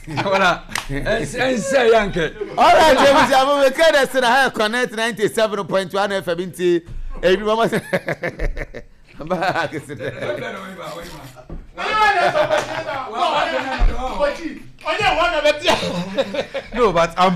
And say, Yankee. All right, James, I'm going to have connect 97.1 FM. Everyone No, but I'm.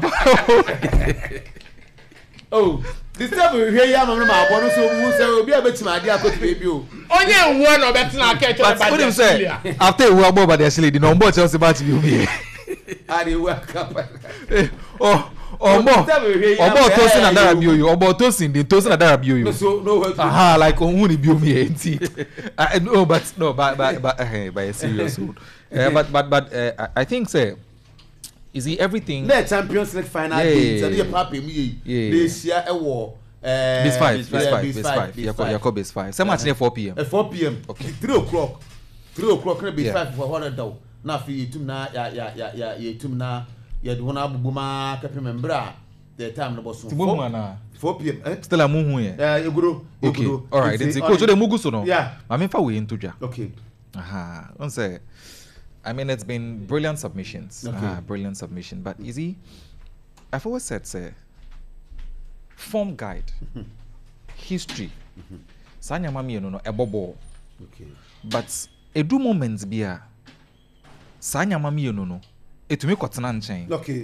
Oh, this time we hear you. I'm going to be able to my dear baby. Only one of that's not catch up. But what him say? After we are more, but actually, the number Chelsea about to be here. I did work up. Or more toasting and that you or more toasting the toasting and that you. Aha, like only be me. No, but by serious. But I think say. Is he everything? The Champions League final day. They share a war. Base 5. Yakob base 5. Some match near 4 p.m. 4 p.m. Okay. 3 o'clock. 3 o'clock. Base 5 for 100 down. Now for you na ya do na bubuma kape membra. The time no boss. 4 p.m. Still a muhu here. Yeguro. Okay. All right. Then coach the mugu so no. Yeah. I mean for we into ja. Okay. Aha. Don't say. I mean, it's been brilliant submissions. Okay. Brilliant submission. But easy, I've always said, say, form guide, history. Sanya mami no ebobo. Okay. But a do moments be a Sanya mami no. It me kotena nchen. Okay.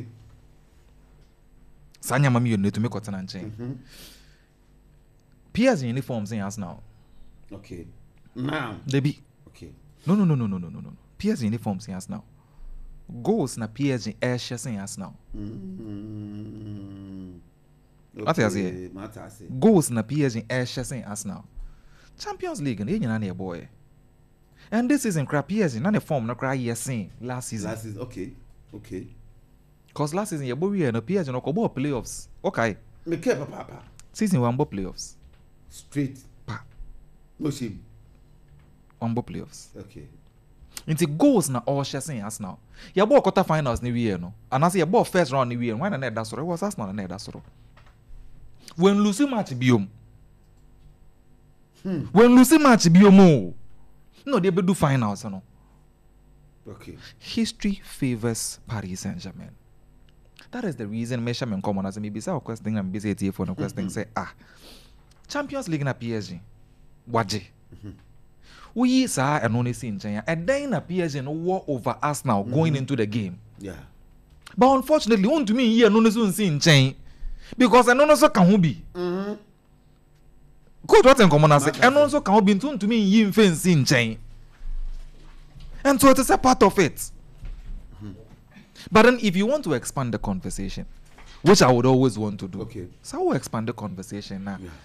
Sanya mami no to me kotena nchen. Peers in uniforms in us now. Okay. Now. They be. Okay. No. PSG uniforms in us now. Goals na PSG air shares in us now. What is it? Goals na PSG air shares in us now. Champions League and you boy. And this season crap PSG none form no cry yes last season. Okay. Cause last season your boy no PSG no go playoffs. Okay. Me care papa. Season one playoffs. Straight. Pa. No shame. One playoffs. Okay. Into goals na all shares in us now. Your ball quarter finals ni we no. And I say your ball first round ni we. Why na that sort? It was us na that sort. When losing match biom. When losing match biom. No, they be do finals no. Okay. History favors Paris Saint-Germain. That is the reason measurement come on as me be say question and be say for no question say Champions League na PSG. Waje. We saw and only see in China. And then a PSG no war over us now going into the game. Yeah. But unfortunately, on to me here no soon see in China. Because I know so can be. Coach what in common say and also can be to me yin fence in China. And so it is a part of it. But then if you want to expand the conversation, which I would always want to do. Okay. So I will expand the conversation now. Yeah.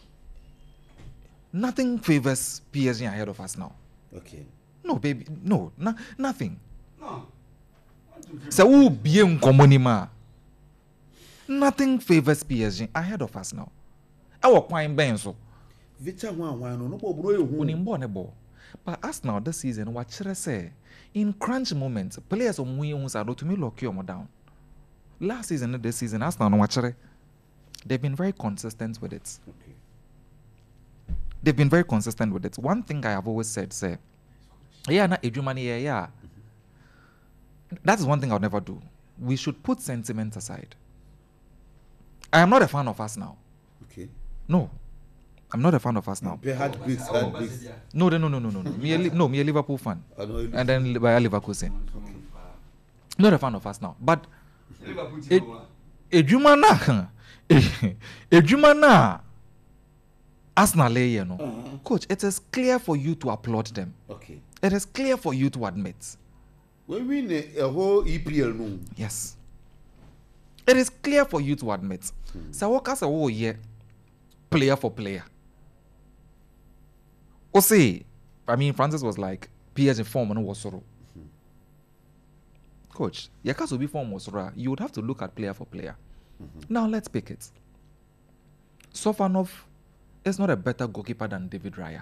Nothing favors PSG ahead of us now. Okay. No, baby. No, nothing. No. So who bien commonima? Nothing favors PSG ahead of us now. Our point benzo. Vicha one no bro you unimbo. But us now this season, what should I say? In crunch moments, players on we to me lock you down. Last season and this season, us now what they've been very consistent with it. Okay. They've been very consistent with it. One thing I have always said, say, na Edumani, yeah. That is one thing I'll never do. We should put sentiment aside. I am not a fan of us now. Okay. No. I'm not a fan of us now. Hard bricks. No. Me a Liverpool fan. And then by Leverkusen. Okay. Not a fan of us now. But Edumana Arsenal, you know. Coach, it is clear for you to applaud them. Okay. It is clear for you to admit. We win a whole EPL no. Yes. It is clear for you to admit. So what can say year player for player. Or say, I mean Francis was like PSG form and was sorrow. Coach, Yakaso be form was sorrow. You would have to look at player for player. Now let's pick it. Sofanov is not a better goalkeeper than David Raya.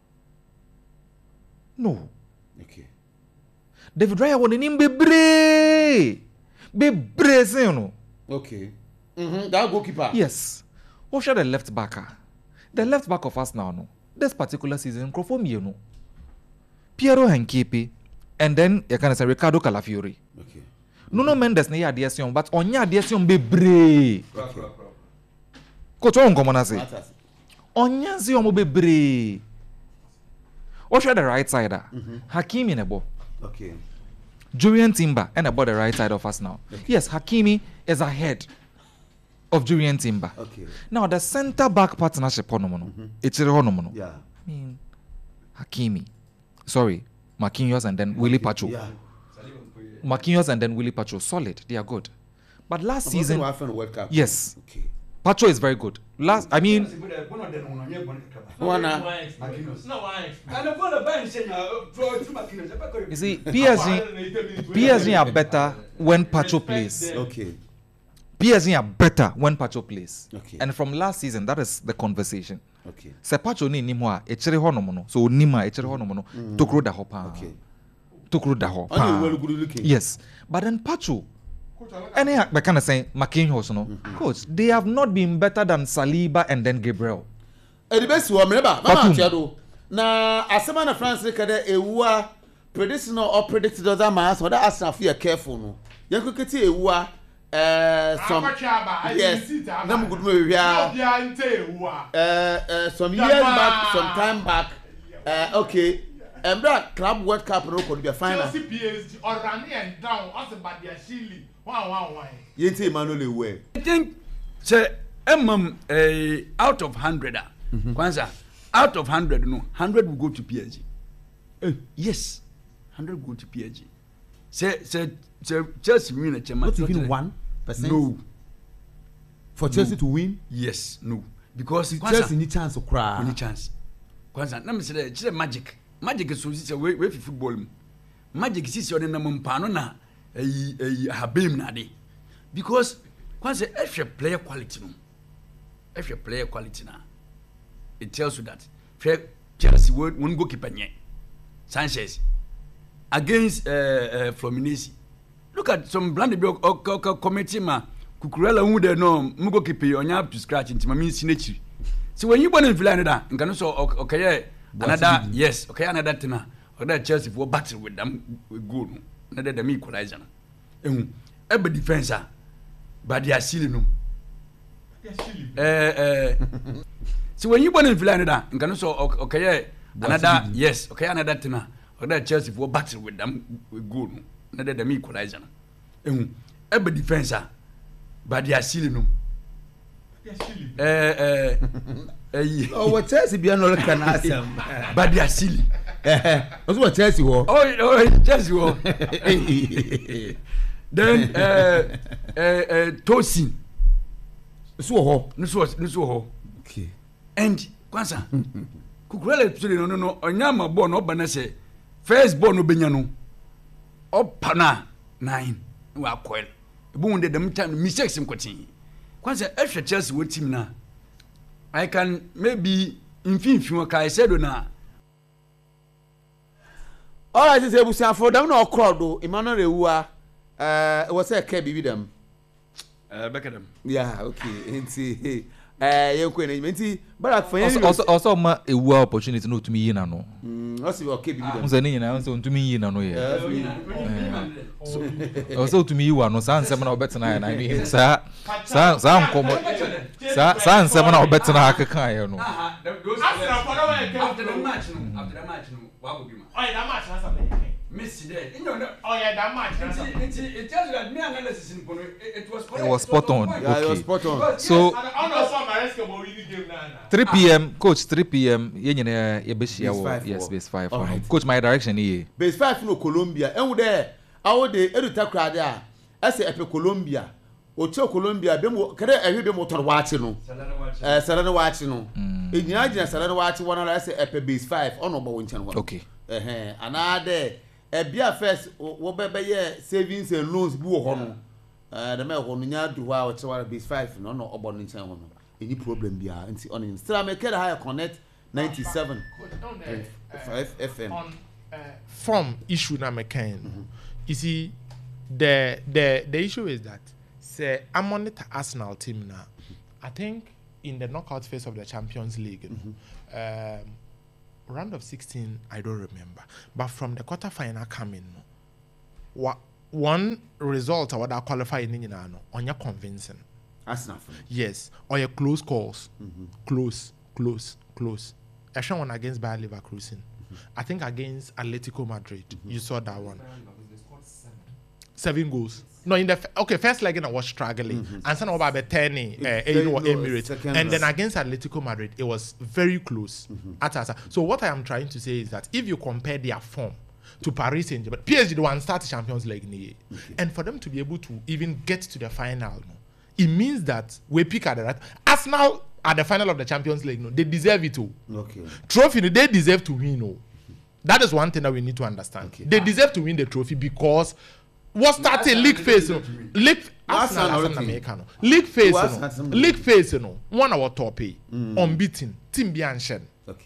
No. Okay. David Raya won in Bebre, you know. Okay. That goalkeeper. Yes. What should the left backer? The left back of us now, no. This particular season, Crawford, you know. Piero Henkepe, and then you can say Ricardo Calafiori. Okay. Nuno Mendes na ya adesion but onya adesion bebre. Coach on come on say. Onya zi omo bebre. What the right side? Hakimi nebo. Okay. Julian Timber and about the right side of us now. Okay. Yes, Hakimi is ahead of Julian Timber. Okay. Now the center back partnership it's a Yeah. I mean Hakimi. Sorry, Marquinhos and then Willie Pacho. Yeah. Marquinhos and then Willie Pacho, solid. They are good. But last season, World Cup. yes, Okay. Pacho is very good. You see, PSG are better when Pacho plays. Okay. PSG are better when Pacho plays. Okay. And from last season, that is the conversation. Okay. Se Pacho ni nimwa echere hono no. So nima echere hono no. Tokro da hopa. Okay. Tokro da ho. Only well good looking. Yes. But then Pacho, any I kind of say Marquinhos no. Coach, they have not been better than Saliba and then Gabriel. The best one, remember, Mama Chado. Na asema na France kada ewua prediction or predicted other man so that Arsenal feel careful no. Yanko kete ewua yes. Nam good me wia. Some years back, some time back. Okay. Embra Club World Cup no could be a final. Chelsea PSG or running and down also but they are shilly. Wow. Yente Emmanuel Ewe. I think say out of 100 Kwanza out of 100 no 100 will go to PSG. Yes. 100 will go to PSG. Say Chelsea win a chairman. Not even 1%? No. For Chelsea to win? Yes, no. Because Chelsea need chance to cry. Any chance. Kwanza na me say it's magic. Magic is so say we football. Magic is your na mpano na habem na de. Because kwanza if player quality no. If your player quality na it tells you that Chelsea won't go keep nye. Sanchez against Fluminense. Look at some blande committee ma Kukurela who there no mugo keep you up to scratch into my mean signature. So when you born in Villa and can also okay another yes okay another thing or that Chelsea for battle with them with goal another them equalizer. Every defenser but they are silly no. So when you born in Villa and can also okay another yes okay another thing or that Chelsea for battle with them with goal another them equalizer. Every defenser but they are silly no. Oh, what Chelsea be no can asem. But they are silly. That's what Chelsea were. Oh, Chelsea were. Then Tosin. So okay. And kwanza Kukurela episode no onyama ball no ba na say first ball no benya no opana 9 wa kwel. Ebu wonde dem time mistakes mkotin. Kwanza if Chelsea wo team na I can maybe infinity kai said na all right say busia for them no crowd do Emmanuel Ewua was say ke bibi dem back at them. Yeah, okay. Nti yenko nti barak for also ma Ewua opportunity no to me yin na no. Also okay bibi dem. Unse ni na unse to me yin na no ye. Also to me you no san sem na obetena na ni sa nkomo sa nsem na obetena akeka ye no. After the match no wa go bi ma. Oh, that match na something. Messi there. You know, that match. It tells you that me analysis in it was correct. It was spot on. Yeah, okay. it was spot on. So I don't know some Maresca will win the game now. 3 p.m. Coach 3 p.m. Yenye ye beshia wo yes base 5 for right. Coach my direction here. Base 5 no Colombia. And there awo de eduta crowd there. Ase epe Colombia. Ocho Colombia be mo kede ehwe be mo tor waachi no. Salana waachi no. Enyina gina salana waachi wona la ase epe base 5 ono bo won chen wona. Okay. Anade ebia first wo bebe ye savings and loans bu ho no. The me ho no nya du wa o chewa base 5 no no obo no chen ho no. Any problem bia nti on in. Still make it higher connect 97.5 FM. On from issue na mekan. You see the issue is that say I monitor Arsenal team now. I think in the knockout phase of the Champions League, round of 16, I don't remember. But from the quarterfinal coming, one result or that qualify in on your convincing. Arsenal. Yes, or your close calls. Close. Actually, one against Bayer Leverkusen. I think against Atletico Madrid. You saw that one. 7 goals. No, in the first leg I was struggling, and then about turning Emirates, and then against Atletico Madrid it was very close. So what I am trying to say is that if you compare their form to Paris Saint-Germain, PSG the one start Champions League, and for them to be able to even get to the final, it means that we pick at the right. Arsenal at the final of the Champions League, they deserve it too. Trophy, they deserve to win. That is one thing that we need to understand. They deserve to win the trophy because what started league phase? League phase, one our top unbeaten, team Bianchen.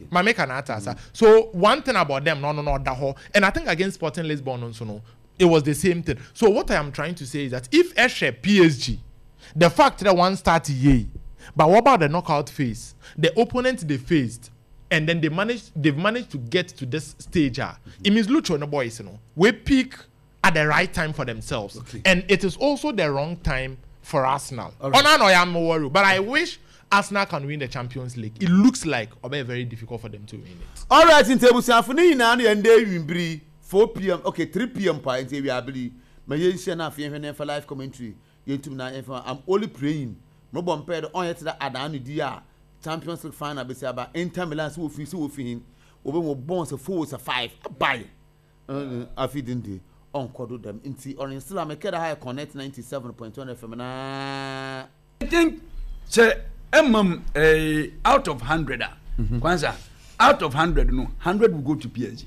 So one thing about them, no, that whole, and I think against Sporting Lisbon also, it was the same thing. So what I am trying to say is that if Eshe PSG, the fact that one started but what about the knockout phase? The opponent they faced, and then they've managed to get to this stage. It means Lucho no boys, we pick at the right time for themselves, and it is also the wrong time for Arsenal. Right. I am worried, but I wish Arsenal can win the Champions League. It looks like it'll be very difficult for them to win it. All right, in table Safuni and day 4 p.m. Okay, 3 p.m. point. We are believe. My for live commentary. I'm only praying. No bomb on yet that Adanu Dia Champions League final. Be say about Inter Milan so we over bonds of 4 or 5. Buy. I feeding on Kodo them into or still I'm a higher connect 97.1 FM. I think say out of 100 Kwanza out of 100 no 100 will go to PSG.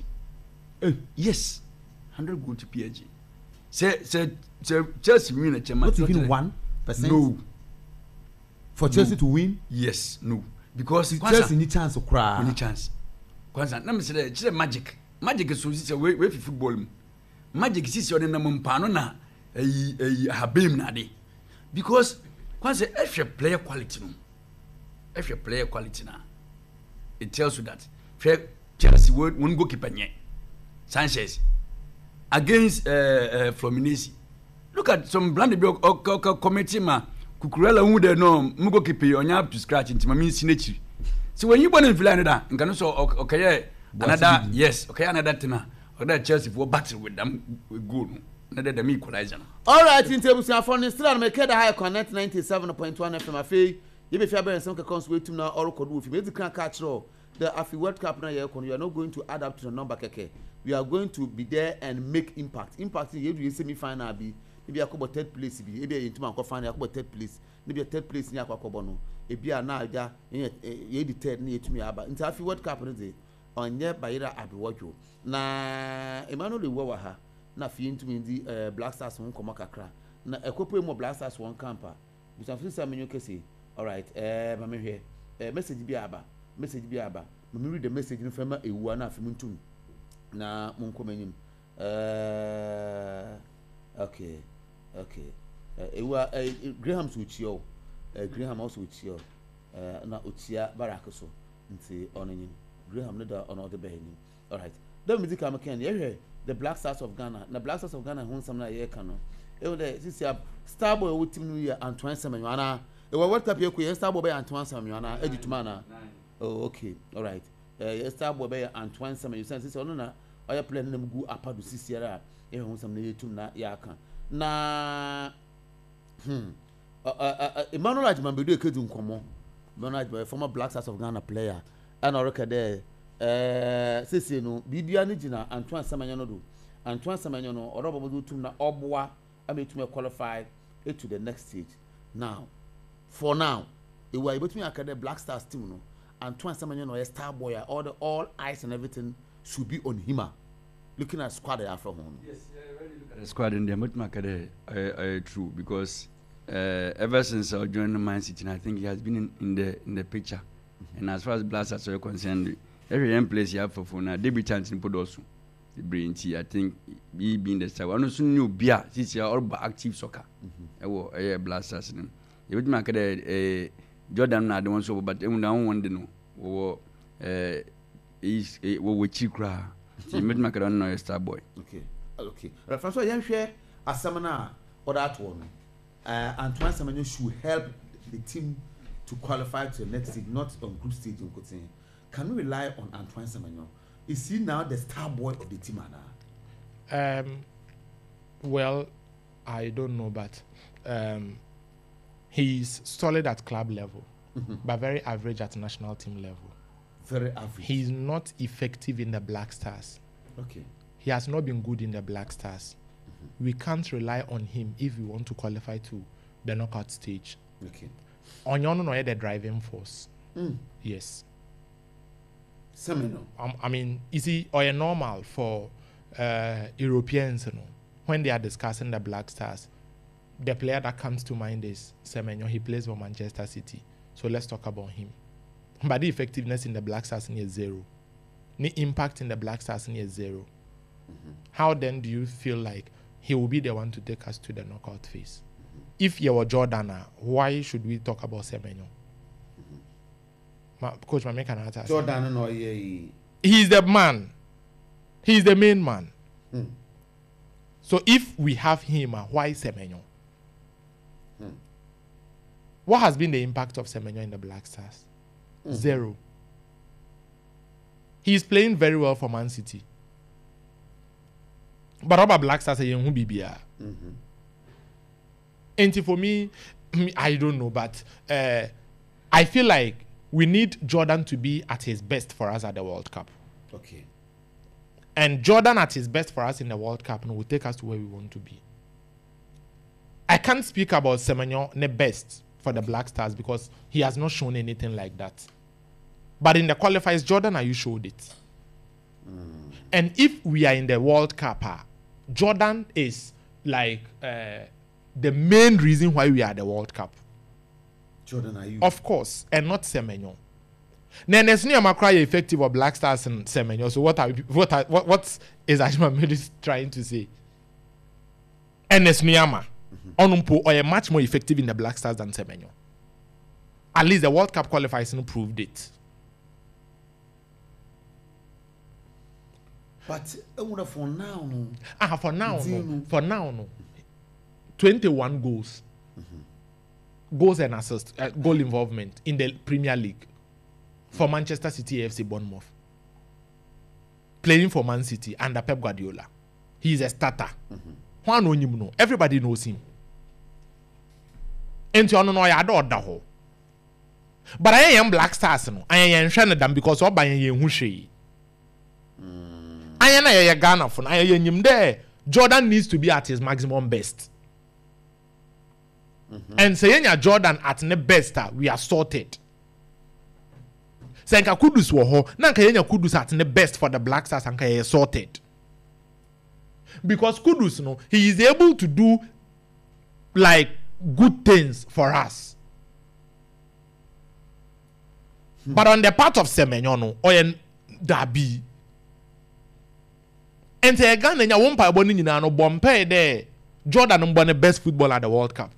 Yes, 100 will go to PSG. Say Chelsea win a chairman. Not even 1%. No. For Chelsea to win? Yes, no. Because Chelsea need chance to cry. Any chance. Kwanza let me say it's magic. Magic is so way football. Magic is your name pano na habim na de. Because Kwanza extra player quality no. Extra player quality na. It tells you that Chelsea won't go keep nye. Sanchez against Fluminense. Look at some bland committee ma Kukurela who there no mugo keep you up to scratch into my mean signature. So when you born in Villa and can also okay another yes okay another thing that Chelsea for battle with them with goal another them equalizer. All right, in table for still make the high connect 97.1 FM afei you be fair and some comes wait to now all code if you can catch all the Afi World Cup now you are not going to add up to the number keke. We are going to be there and make impact you semi final be maybe akobo third place be maybe into man final akobo third place maybe third place ni akobo no ebi na aja ye di third ni etumi aba nti Afi World Cup no dey onye bayira abiwojo na Emmanuel Lewa ha na fi ntumi ndi Black Stars won komo kakra na ekopo mo Black Stars won camper we san fi say menyo kese all right ma me hwe message bi aba ma me read the message no fema ewu na afi muntum na munkomanyim okay Graham Suchio Graham also Suchio na Utia Barakaso nti onanyim Graham no da on other behani all right then music am ken ye the Black Stars of Ghana na Black Stars of Ghana hon sam na ye ka no e wo the sisi Starboy wo team no ye Antoine Semenyo ana e wo World Cup ye ku ye Starboy be Antoine Semenyo ana edituma na oh okay all right Starboy be Antoine Semenyo sense sisi ono na oya play na mgu apado sisi era e hon sam na ye tum na ya ka na Emmanuel Ajimambedu ekedu nkomo Emmanuel Ajimambedu former Black Stars of Ghana player and oreka there sisi no bibia ni gina Antoine Semenyo no do Antoine Semenyo no orobo bodu tum na oboa ametum qualify to the next stage now for now e wa ibetumi akade Black Stars team no Antoine Semenyo no Starboy all eyes and everything should be on him looking at squad after home. Yes, really look at the squad in there much true because ever since I joined Man City I think he has been in the picture. And as far as Black Stars are concerned, every young place you have for now, debutant in Podosu, the brain tea, I think he being the star. I also knew Bia, since you are all about active soccer. Black Stars. You would make a Jordan, not the one so, but even down one day, no, is a Chikra. You made make a Starboy. Okay. François, young share Asamana or that one. Antoine Semenyo should help the team to qualify to the next stage, not on group stage in Kotin. Can we rely on Antoine Semenyo? Is he now the star boy of the team, Anna? Well, I don't know, but he's solid at club level, but very average at national team level. Very average. He's not effective in the Black Stars. Okay. He has not been good in the Black Stars. We can't rely on him if we want to qualify to the knockout stage. Okay. Onyono no the driving force. Yes. Semenyo. I mean, is he or normal for Europeans, you know, when they are discussing the Black Stars? The player that comes to mind is Semenyo. He plays for Manchester City. So let's talk about him. But the effectiveness in the Black Stars is zero. The impact in the Black Stars is zero. How then do you feel like he will be the one to take us to the knockout phase? If you were Jordan, why should we talk about Semenyo? Coach, my make an answer. Jordan, no, yeah. He's the man. He's the main man. So if we have him, why Semenyo? What has been the impact of Semenyo in the Black Stars? Zero. He's playing very well for Man City. But about Black Stars, who be and for me, I don't know, but I feel like we need Jordan to be at his best for us at the World Cup. Okay. And Jordan at his best for us in the World Cup will take us to where we want to be. I can't speak about Semenyo the best for the Black Stars because he has not shown anything like that. But in the qualifiers, Jordan, you showed it. And if we are in the World Cup, Jordan is like the main reason why we are at the World Cup. Jordan, are you? Of course, and not Semenyo. Then there's no effective of Black Stars and Semenyo. So what is Ajma trying to say? And there's Niyama. Onumpo are much more effective in the Black Stars than Semenyo. At least the World Cup qualifiers proved it. But for now, for now, 21 goals. Goals and assists, goal involvement in the Premier League for Manchester City AFC Bournemouth. Playing for Man City under Pep Guardiola. He's a starter. Everybody knows him. And you know I adore that whole. But I am Black Stars, no. I am trying them because I am Hushi. I am a Ghana for I am there. Jordan needs to be at his maximum best. And saying Jordan at the best, we are sorted. Saying Kudus wo nanka yenya Kudus at the best for the Black Stars and kaya sorted. Because Kudus, no, he is able to do like good things for us. But on the part of Semenyo, no, oyen dabi. And say Ghana nya wompa boni nyina no bompe there. Jordan mbɔ the best footballer at the World Cup.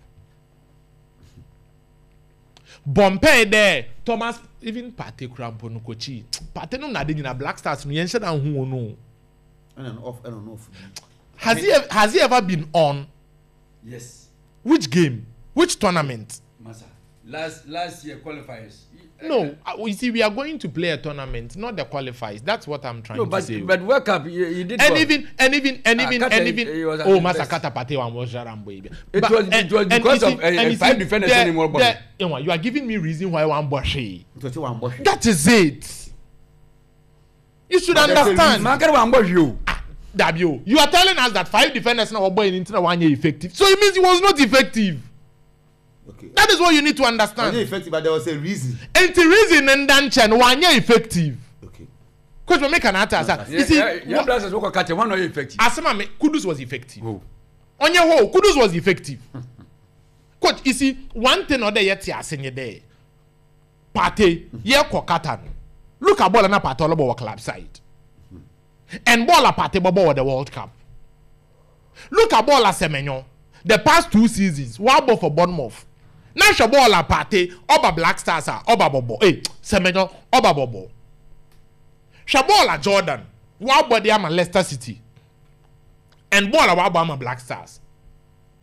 Bompay there, Thomas, even Pate Crampo no kochi. Pate no na de Black Stars no yense na hu no. And off. Has he ever been on? Yes. Which game? Which tournament? Masa. Last year qualifiers. No, you see, we are going to play a tournament, not the qualifiers. That's what I'm trying to say. But World Cup, you did. And even. Oh, Masakata Pate one was Jarambo. It was because of 5 defenders anymore. You are giving me reason why one Boshi. That is it. You should understand. You are telling us that 5 defenders now were into 1 year effective. So it means he was not effective. Okay. That is what you need to understand. Effective, but there was a reason. And the reason and then 1 year effective. Okay. Coach, we make an answer. You see, one not effective. Asema Kudus was effective. On your whole, Kudus was effective. Coach, you see, one thing or the yet asenye there. Pate, ye kokatan. Look at ball na Pate all club side. And ball a Pate bobo the World Cup. Look at ball a Semenyo. The past 2 seasons, one ball for Bournemouth. Now Shabola Pate, Oba Black Stars are Oba Bobo. Semenyo, Oba Bobo. Shabola Jordan, one body am Leicester City. And Bola Wabama Black Stars.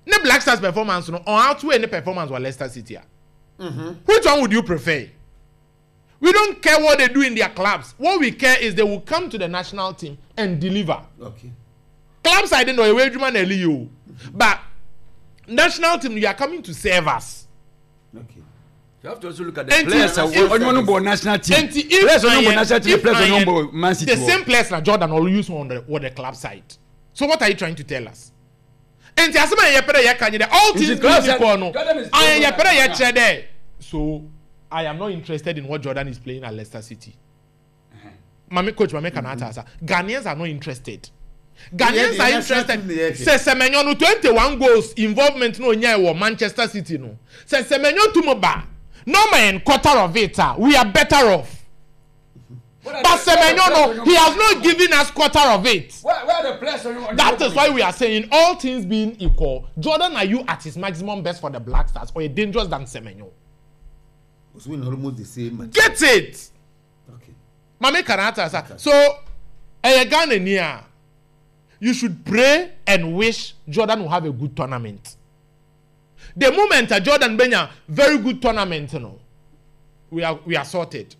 Ne Black Stars performance no on outweigh any performance with Leicester City. Which one would you prefer? We don't care what they do in their clubs. What we care is they will come to the national team and deliver. Okay. Clubs I don't know away man Elio. But national team, you are coming to serve us. Okay. You have to also look at the players on the national team. Players on the national team, players on the Man City. The same players like Jordan will use on the club side. So what are you trying to tell us? And the asema yepere yakanye all things equal no. I yepere yekire there. So I am not interested in what Jordan is playing at Leicester City. Coach Mame Kanata say Ghanaians are not interested. Ghanaians are interested. Say Semenyo no 21 goals involvement no nya e Manchester City no. Say Semenyo tumoba. No man quarter of it. We are better off. But Semenyo no, he has not given us quarter of it. Where the players that is why we are saying all things being equal, Jordan are you at his maximum best for the Black Stars or you dangerous than Semenyo? So we almost the same. Get it. Okay. Mame Kanata say so Ghanaian, you should pray and wish Jordan will have a good tournament. The moment Jordan Benya very good tournament, you know, we are sorted.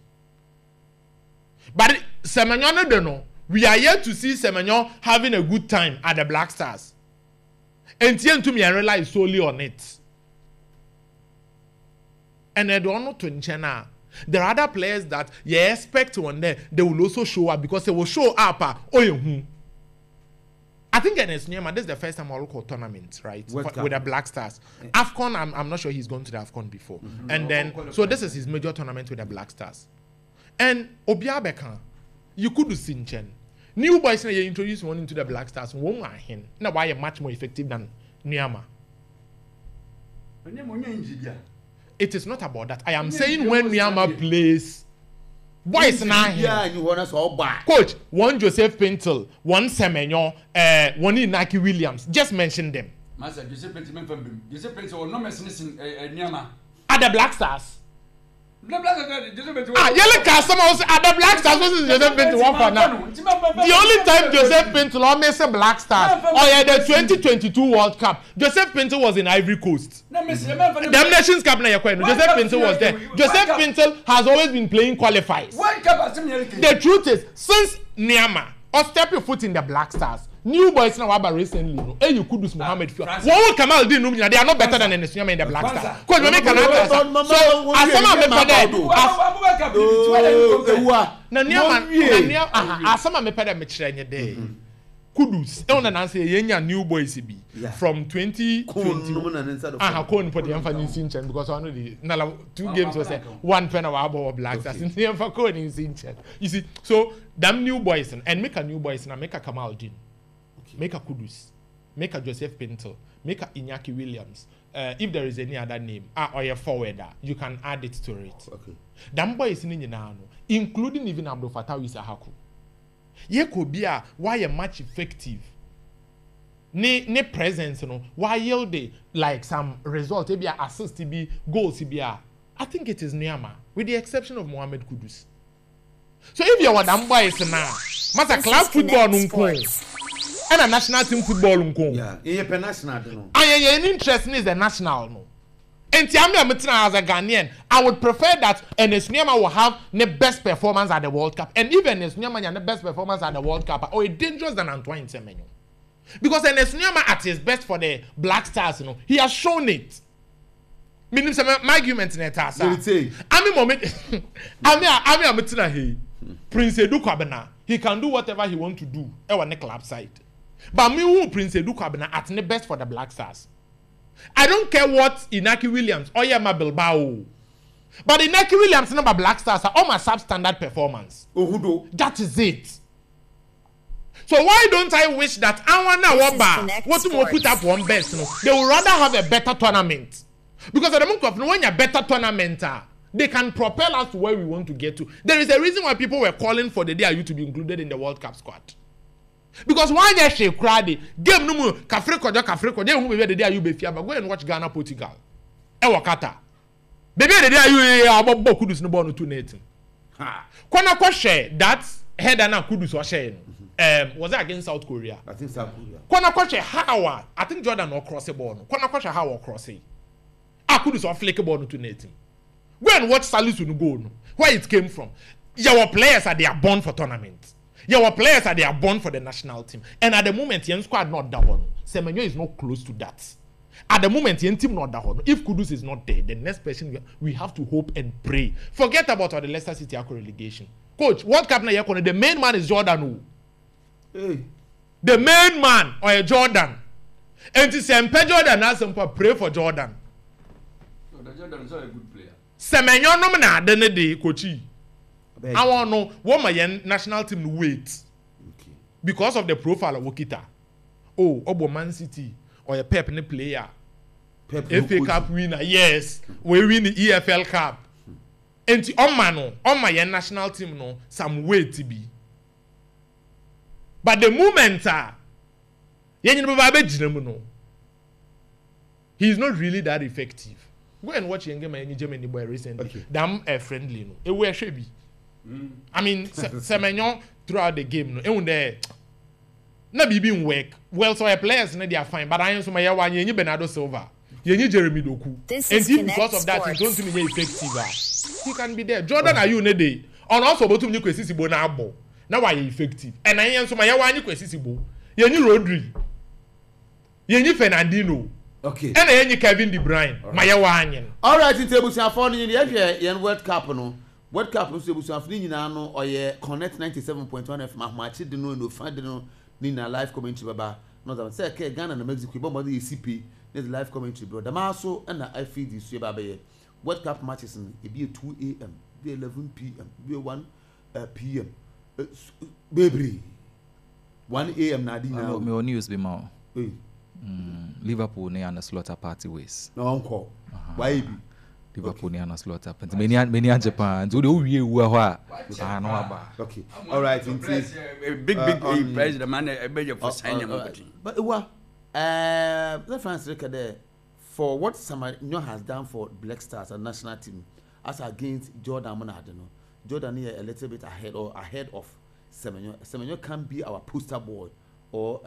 But Semenyo no don't know. We are yet to see Semenyo having a good time at the Black Stars. And to me, I rely solely on it. And I don't know to Nchena. There are other players that you expect one day they will also show up because they will show up. I think this is the first time I look at tournament, right? With the Black Stars. Yeah. AFCON, I'm not sure he's gone to the AFCON before. Mm-hmm. And then, so this is his major tournament with the Black Stars. And Obiabeka, you could do Sinchen. New boys, you introduce one into the Black Stars. Now, why are much more effective than Nyama? It is not about that. I am saying when Nyama plays, boys now here. Coach, one Joseph Pintel, one Semenyo, one Inaki Williams. Just mention them. Master Joseph Pintel will not mention Nyama. At the Black Stars. Yellow customer at the Black Stars was Joseph Pintel one for now. The only time Joseph Pintel almost a Black Stars or the 2022 World Cup, Joseph Pintel was in Ivory Coast. The Nations Cup na Joseph Pintel was there. Joseph Pintel has always been playing qualifiers. The truth is, since Nyama or step your foot in the Black Stars, new boys now about recently, no. Hey, you could do Mohamed Fia. What Kamal did no, they are not better than Enesnyama in the Black Stars. Because we make another. So asama me pede. Na Nyama, asama me pede me chire dey. Kudus. E ona na say yenya new boys be from 2020. Kon for the emphasis in Sinchen because I know the 2 games was one pen about Black Stars. In the emphasis in Sinchen. You see, so them new boys and make a new boys and make a Kamal Din. Make a Kudus, make a Joseph Pintel, make a Iñaki Williams. If there is any other name, or a forwarder, you can add it to it. Okay. Them boys in Inyanano, including even Abdul Fattah Isahaku. Ye could be why a match effective. Ne presence, you know, why yield like some result, be assist, be goals, be I think it is Nyama, with the exception of Mohamed Kudus. So if you are them boys now, matter club football nunko. And a national team football unko. Yeah, international no. And interest is the national no. And as a Ghanaian, I would prefer that Enesnyama will have the best performance at the World Cup. And even Enesnyama has the best performance at the World Cup or dangerous than Antoine Semenyo. Because Enesnyama at his best for the Black Stars, you know, he has shown it. Meaning my argument in it as Prince Edu Kwabena, he can do whatever he want to do on the club side. But me who Prince Edu Kwabena at the best for the Black Stars. I don't care what Inaki Williams or Yama Bilbao. But Inaki Williams number Black Stars are all my substandard performance. That is it. So why don't I wish that what to put up one best? You know, they would rather have a better tournament. Because at the moment when you're better tournament, they can propel us to where we want to get to. There is a reason why people were calling for the DRU to be included in the World Cup squad. Because why they say crowd game no more Kafreko they who be the DRU be fear but go and watch Ghana Portugal. E wakata. Baby the DRU about Kudus no born to net. Ha. Kwana kwa share that header na Kudus wa share. Was it against South Korea? I think South Korea. Kwana kwache how I think Jordan or cross the ball. Kwana kwache how or cross it. I could so flick a ball to net him. Go and watch Salisu no go no. Where it came from. Your players are they are born for tournaments. Your players are they are born for the national team. And at the moment, Yen squad not that one. Semenyo is not close to that. At the moment, Yen team not that one. If Kudus is not there, the next person we have to hope and pray. Forget about the Leicester City relegation. Coach, World Cup na yakone, the main man is Jordan. Hey. The main man or Jordan. And to say Jordan has some pray for Jordan. So Jordan is not a good player. Semenyo no na dene de coachy. I want to know what my national team wait. Okay. Because of the profile of Wokita. Oh, Obo Man City or a Pep ne player. Pep FA Cup winner, yes. We win the EFL Cup. And on my national team no some way to be. But the moment he is not really that effective. Go and watch Yenge Germany boy recently. Okay. Damn friendly no. E we should be. I mean, Semenyo throughout the game no. E there. Na bibi work. Well, so players they are fine, but I am so my yawa yenyi Bernardo Silva. Yenyi Jeremy Doku. And because of that, he don't think he effective. He can be there. Jordan are you ne on also botum ni kwesi sibo na abo. Na why effective. And I am so my yawa ni kwesi sibo. Yenyi Rodri. Yenyi Fernandinho. Okay. And yenyi Kevin De Bruyne. My yawa anyen. All right, in table for ni yen World Cup no. World Cup no table for ni nyina no oye Connect 97.1 FM match de no fan de no ni na live commentary baba. No that say ke Ghana na Mexico but the CP the live commentary bro. The maso na I feed this year baba ye. World Cup matches e be 2 a.m. be 11 p.m. be 1 p.m. Baby 1 a.m. na di now. Me news be more. Liverpool ne and slaughter party ways. No uncle. Why be? Liverpool ne and slaughter party. Many Japan. Do the we no aba. Okay. All right. Big prize the man I beg you for signing up. But let France record there for what Semenyo has done for Black Stars and national team as against Jordan Monado. Jordan here a little bit ahead of Semenyo. Semenyo can be our poster boy or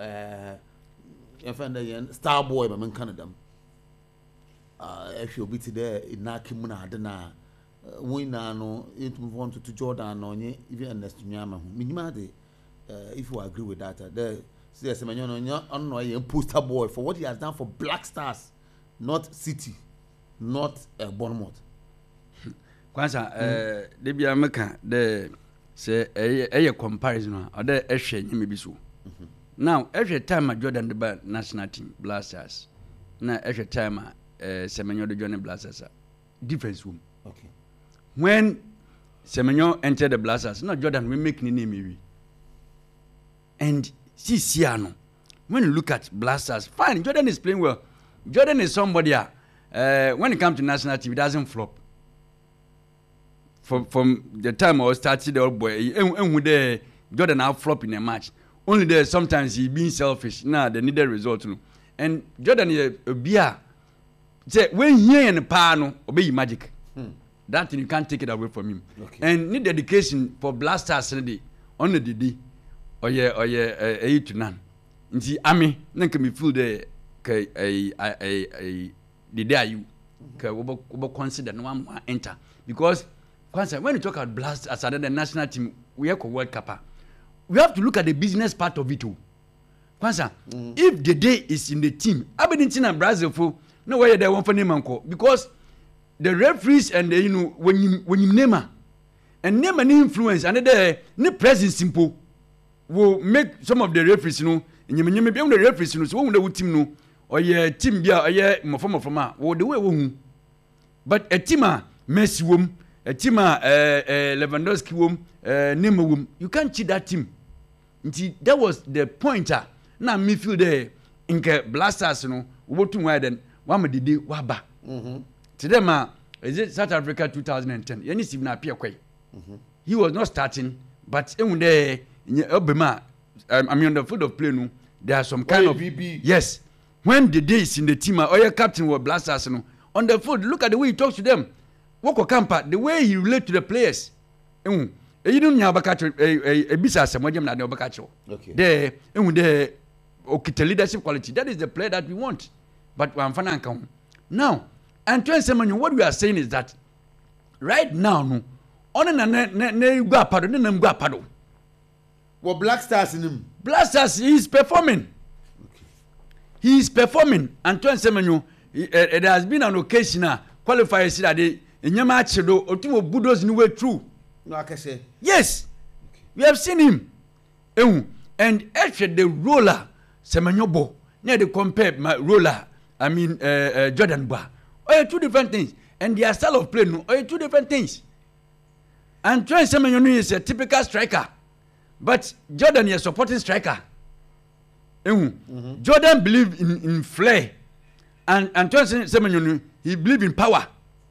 star boy by Canada. If you'll be today in Nakimuna Adana, we now it move on to Jordan or even next to Miyama. Minimade, if you agree with that, there says Semenyo on a poster boy for what he has done for Black Stars, not City, not Bournemouth. Kwanza, debi America, there say a comparison or there maybe so. Now, every time Jordan the national team Blasters, now every time Semenyo the join Blasters, difference room. Okay. When Semenyo entered the Blasters, now Jordan will make ni name. And Siano, when you look at Blasters, fine, Jordan is playing well. Jordan is somebody when it comes to national team, it doesn't flop. From the time I was starting the old boy, and with the Jordan now flop in a match. Only there sometimes he being selfish. Nah, the needed result. And Jordan is a beer. Say when he in the panel obey magic. That thing you can't take it away from him. Okay. And need dedication for Blasters on the day. Or yeah, 8 to 9. And see, Ami, then can be full the day you can consider no one enter because when you talk about Blasters as the national team, we have a World Cup. We have to look at the business part of it too. Kwanza, if the day is in the team, Aberdeen and Brazil for no way they want for name because the referees and the, when you name and name an influence and the presence simple will make some of the referees and you may be on the referees so when the team or your team be a from or the way but a teamer Messi wom a teamer Lewandowski wom name wom you can't cheat that team. That was the pointer. Now me feel there in Blasters what to then one did waba. Today is it South Africa 2010? You need to appear quite. He was not starting, but in there I mean on the field of play no, there are some kind of yes. When the day is in the team or your captain was Blasters on the field, look at the way he talks to them. Woko Kampa, the way he relate to the players. You know about a business and what you're not about. Okay. There, and the okay, leadership quality. That is the player that we want. But I'm fan now. And what we are saying is that right now, no, on ne go apado, ne nam go apado. Well, Black Stars in him. Black Stars, he is performing. Okay. He is performing. Antoine Semenyo, there has been an occasion qualifiers that they in your match do ultimo bulldoze in way through. No, I can say. Yes, we have seen him. And actually the roller Semenyo bo, near the compare my roller. I mean Jordan Ba. Oh, two different things, and their style of play no, two different things. Antoine Semenyo is a typical striker, but Jordan is a supporting striker. Jordan believe in flair, and Antoine Semenyo he believe in power.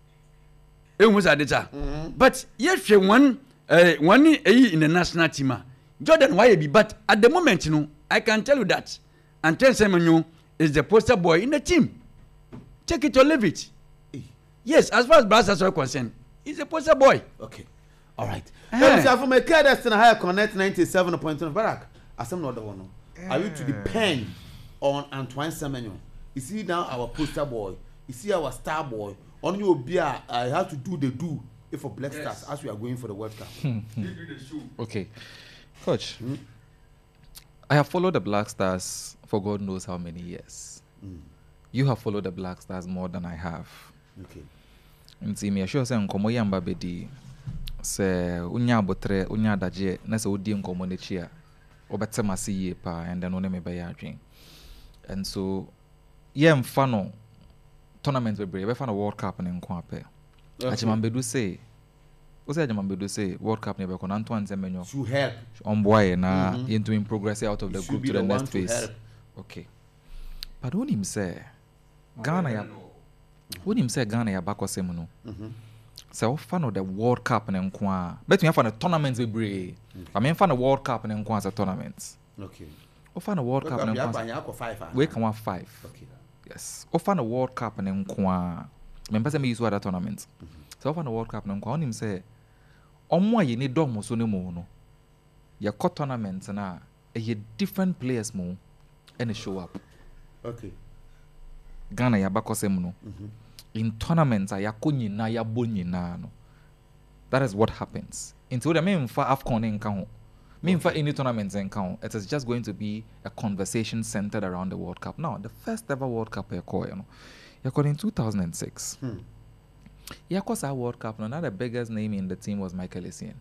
But yes, one in the national team. Jordan why be, but at the moment, you know, I can tell you that Antoine Semenyo is the poster boy in the team. Take it or leave it. Yes, as far as Blasters are concerned, he's a poster boy. Okay. All right. From a care that's in a higher connect 97.1 Barak. As I'm not the one. Are you to depend on Antoine Semenyo? You see now our poster boy. You see our star boy. On your beer, I have to do the do if for Black Stars as we are going for the World Cup. Okay. Coach, I have followed the Black Stars for God knows how many years. You have followed the Black Stars more than I have. Okay. And see me sure say nkomo yamba bedi se unya abotre unya adaje na se odi nkomo nechi a obetema see pa and then one me be adwen. And so yem fa no tournament we be fa no World Cup ne nko ape. Ajimambedu say Ajimambedu say World Cup ne be kon Antoine Semenyo to help on boy na into in progress out of the group to the next phase. Okay. But when him say Ghana ya when him say Ghana ya bakosem no. So fan of the World Cup ne nko a. Bet me fan the tournaments we bring. I mean fan the World Cup ne nko as a tournament. Okay. O fan the World Cup ne nko. We can 5. Okay. Yes. O fan the World Cup ne nko a. Remember say me use other tournaments. So fan the World Cup ne nko on him say omo ye ni dom so ne mo no. Your cut tournament na a different players mo and show up. Okay. Ghana ya bakosem no. In tournaments ya nyina ya bonyina no. That is what happens. Until the main for AFCON in count. Mean for any tournaments in count. It is just going to be a conversation centered around the World Cup. Now, the first ever World Cup you know. In 2006. Yeah, cause our World Cup, now the biggest name in the team was Michael Essien.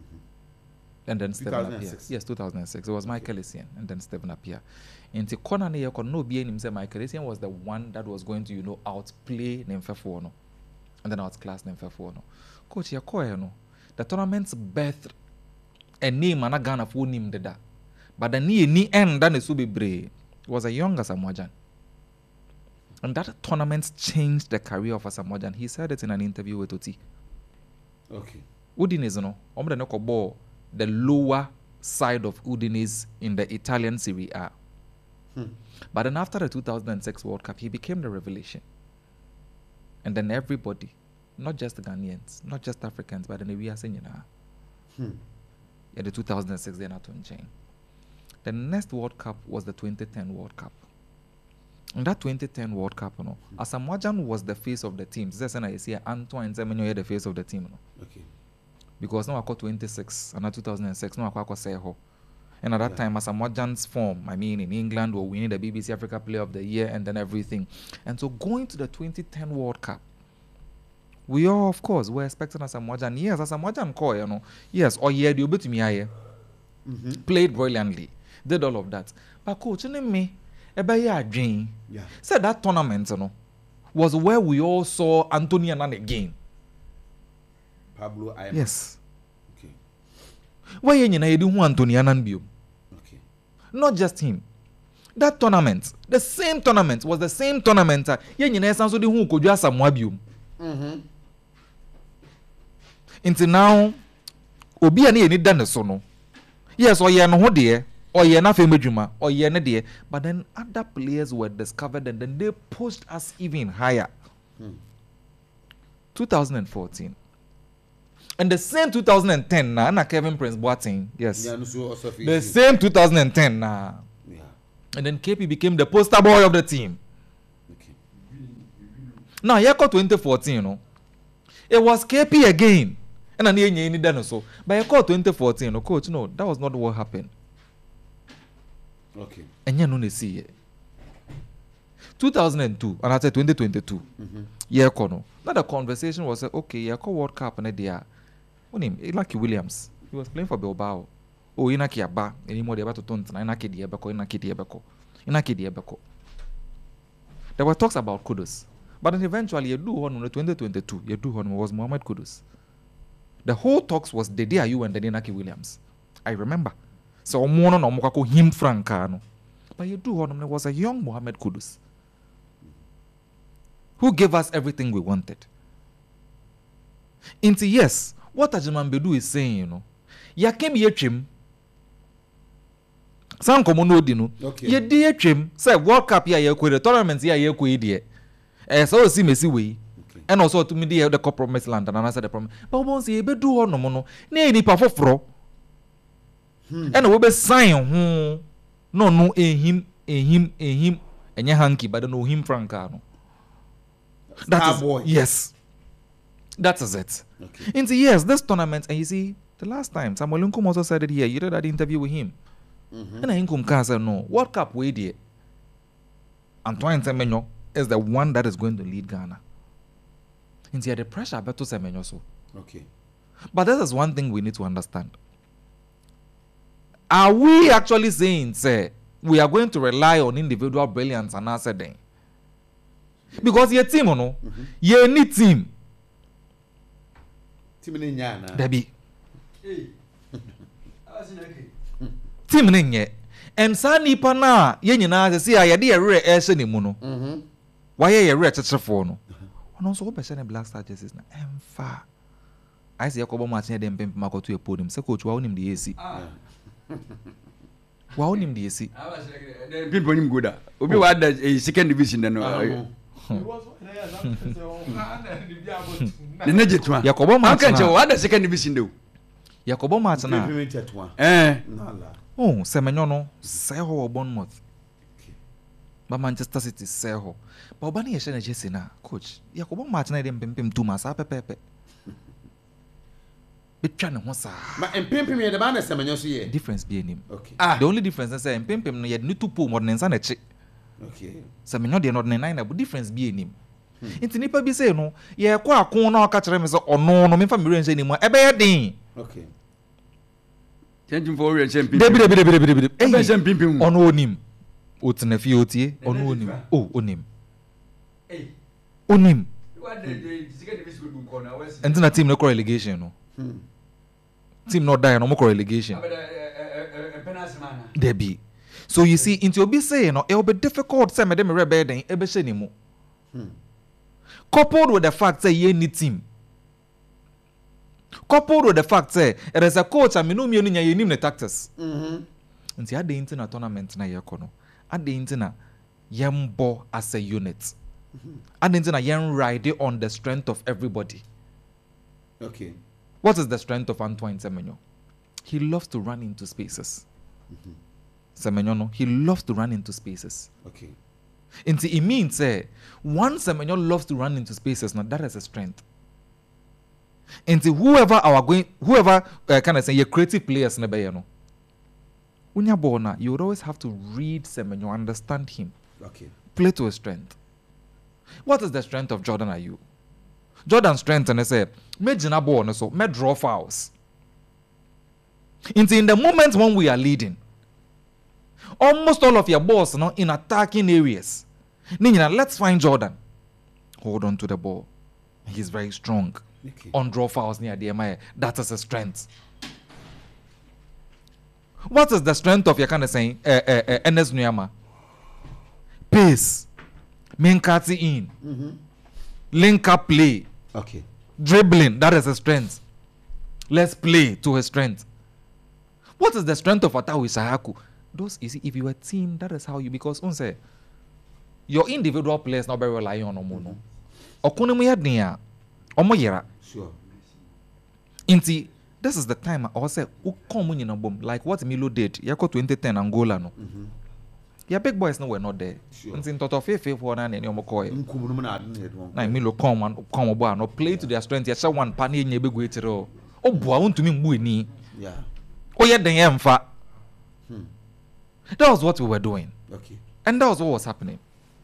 And then Stephen Appiah. Yes, 2006. It was Michael Essien and then Stephen Appiah. Into corner ne yako no be him say Michael Essien was the one that was going to outplay Nemfefo no. And then outclass Nemfefo no. Coach yako no. The tournament's birth a name and a Ghana for name that. But the ni end than the Subibre was a younger Samoajan. And that tournament changed the career of Asamoah. He said it in an interview with Oti. Okay. Udinese no, ball the lower side of Udinese in the Italian Serie A. But then after the 2006 World Cup, he became the revelation. And then everybody, not just the Ghanaians, not just Africans, but then we are saying, the 2006 they're not on chain. The next World Cup was the 2010 World Cup. In that 2010 World Cup, Asamoah was the face of the team. That's when I see Antoine Semenyo the face of the team. Okay. Because now I got 26 and 2006, now I got Seho. And at that time, Asamoah's form, I mean, in England, we're winning the BBC Africa Player of the Year and then everything. And so going to the 2010 World Cup, we all, of course, were expecting Asamoah. Yes, Asamoah, yes, or yeah, the to me, played brilliantly, did all of that. But coach, me, said that tournament, was where we all saw Anthony Annan again. Pablo Ayman. Yes. Okay. Why you do Anthony Annan bio? Okay. Not just him. That tournament, the same tournament was the same tournament. Until now, obi ani eni dane so no. Yes, oye no ho de, oye na femedwuma, oye ne de, but then other players were discovered and then they pushed us even higher. 2014. And the same 2010 na Kevin Prince Boateng, yes. Yeah, no, so also The same 2010 Yeah. and then KP became the poster boy of the team. Okay. Now, here 2014, you know, it was KP again. And I need that so. But here 2014, no, coach, no, that was not what happened. Okay. And you know, see it. 2002, and I said 2022. Yeah, no. Now the conversation was okay, yeah, World Cup and there. What name? Inaki Williams. He was playing for Bilbao. Oh, Inaki Aba. Anymore they about to turn Inaki Diabeko, Inaki Diabeko. Inaki Diabeko. There were talks about Kudus. But then eventually, you do one in 2022. You do one was Mohamed Kudus. The whole talks was the day you and the Inaki Williams. I remember. So Mono no Mokako him Francano. But you do one was a young Mohamed Kudus, who gave us everything we wanted. Into yes, what Ajiman Bedu is saying, you know, ya came ye trim. Some common no, Okay. ye dear trim, say World Cup ya ye the tournaments ya ye dear. So see me see we. And also to me the compromise land and I said the problem. But once ye be do no mono, ne ni pa foforo. And we be sign no him and ye hanky, but no him Francano. That is boy. Yes. That is it. Okay. Into yes, this tournament, and you see, the last time Samuel Nkum also said it here. You did that interview with him, and I Nkum said no. World Cup way there. Antoine Semenyo is the one that is going to lead Ghana. Into the pressure, but to Semenyo so. Okay. But this is one thing we need to understand. Are we actually saying, say, we are going to rely on individual brilliance and answer them? Because your team, no, you need team. Team in Yana. Debbie. Team ninye. And sani pana ye nyina se ya de re ehye ne mu no. Why ye re chechefo no. Ono so be share Black Star jerseys na emfa. I say yakobo match dem pem makoto e podium se coach wa onim de AC. Wa onim de AC. People him good. Obi wa the second division no. The nejetwa. Yakobo match na. na. Wa the second division do. Yakobo match na. Oh, Semenyo no sell ho Bournemouth. But Manchester City sell ho. But obani ye share jersey na coach. Yakobo match na dem pem 2 masa pepepe. Betwa ne ho sa. Ma empempem ye de ba na Semenyo so ye. Difference be him. Okay. The only difference is say empempem no ye ni to pull more than nsa na chi. Okay. Semenyo de no de 9 but difference be him. Inti nipa bi say no ye kwa akon na oka kire me say ono no me fa me rense ni mu ebe ye din. Okay. Changing for we champion. Debi. Eh, champion. Ono onim. Otena fi otie, ono onim. Oh, onim. Onim. What the second division do corner west. And na team no relegation no. Team not die no more relegation. Penalty man. Debi. So you see into obi say no it will be difficult say me dem rebe den e be hye ni mu. Coupled with the fact say ye need team. Coupled with the fact say there is a coach and me no me nya ye nim the tactics. Nti ade into na tournament na ye kono. Ade into na yembo as a unit. Ade into na yen ride on the strength of everybody. Okay. What is the strength of Antoine Semenyo? He loves to run into spaces. Semenyo no, he loves to run into spaces. Okay. Nti it means say once Semenyo loves to run into spaces, now that is a strength. Nti whoever can I say your creative players na be no. Unya bona, you would always have to read Semenyo, understand him. Okay. Play to his strength. What is the strength of Jordan Ayew? Jordan's strength and I said, me jina ball so me draw fouls. In the moment when we are leading, almost all of your balls now in attacking areas. Nina, let's find Jordan. Hold on to the ball. He's very strong. Okay. On draw fouls near the MI. That is a strength. What is the strength of your kind of saying Enes Nuyama? Pace. Main cutting in. Link up play. Okay. Dribbling. That is a strength. Let's play to his strength. What is the strength of Atawi Sahaku? Those you see, if you are a team, that is how you because say your individual players not very relying on Omono. Okunemu ya dnia. Omo yera. Sure. Inti, this is the time I say, who come in a boom like what Milo did. Yako 2010 Angola no. Your big boys no were not there. Inti toto fe for na any omokoy. Na Milo come boy no play to their strength. Yasha one pani nye be gwetiro. O boa won to me mbu ni. Yeah. O ye den yemfa. That was what we were doing. Okay. And that was what was happening.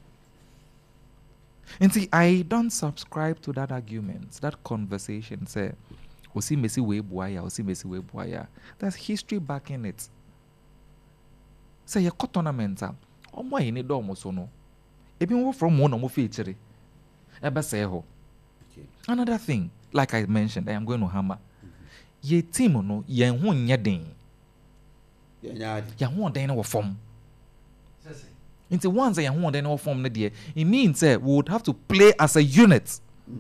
And see, I don't subscribe to that argument, that conversation. Say, Osi Messi we buaya, Osi Messi we buaya. There's history backing it. Say, your tournament, omo yini do mo so no. Ebi mo from one omo feature. Ebe say ho. Another thing, like I mentioned, I am going to hammer. Ye team no, ye ho nya den. Ya ho den no form. Into once I want any form it means we would have to play as a unit.